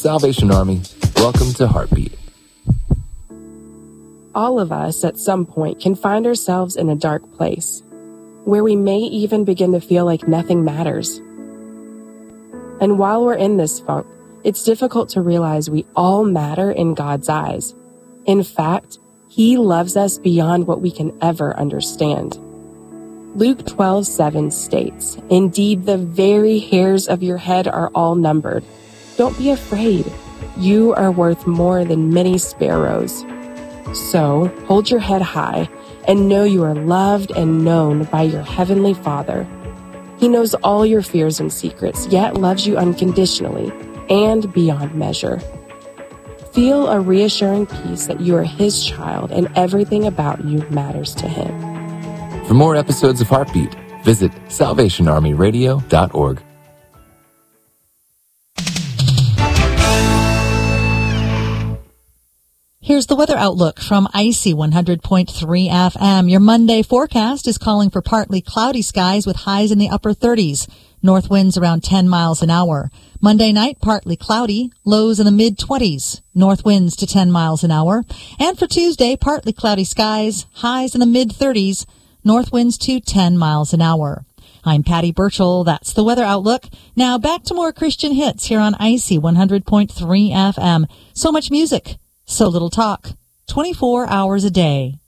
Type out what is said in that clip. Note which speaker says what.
Speaker 1: Salvation Army, welcome to Heartbeat.
Speaker 2: All of us at some point can find ourselves in a dark place, where we may even begin to feel like nothing matters. And while we're in this funk, it's difficult to realize we all matter in God's eyes. In fact, He loves us beyond what we can ever understand. Luke 12:7 states, "Indeed, the very hairs of your head are all numbered. Don't be afraid. You are worth more than many sparrows." So, hold your head high and know you are loved and known by your Heavenly Father. He knows all your fears and secrets, yet loves you unconditionally and beyond measure. Feel a reassuring peace that you are His child and everything about you matters to Him.
Speaker 1: For more episodes of Heartbeat, visit salvationarmyradio.org.
Speaker 3: Here's the weather outlook from Icy 100.3 FM. Your Monday forecast is calling for partly cloudy skies with highs in the upper 30s. North winds around 10 miles an hour. Monday night, partly cloudy, lows in the mid-20s. North winds to 10 miles an hour. And for Tuesday, partly cloudy skies, highs in the mid-30s. North winds to 10 miles an hour. I'm Patty Burchell. That's the weather outlook. Now back to more Christian hits here on Icy 100.3 FM. So much music, so little talk. 24 hours a day.